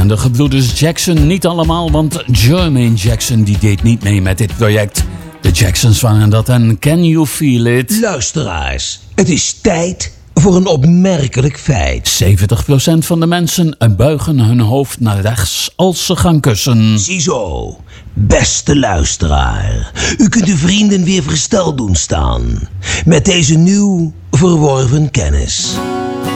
En de gebroeders Jackson niet allemaal, want Jermaine Jackson die deed niet mee met dit project. De Jacksons waren dat en Can You Feel It? Luisteraars, het is tijd voor een opmerkelijk feit. 70% van de mensen buigen hun hoofd naar rechts als ze gaan kussen. Ziezo, beste luisteraar. U kunt uw vrienden weer versteld doen staan met deze nieuw verworven kennis.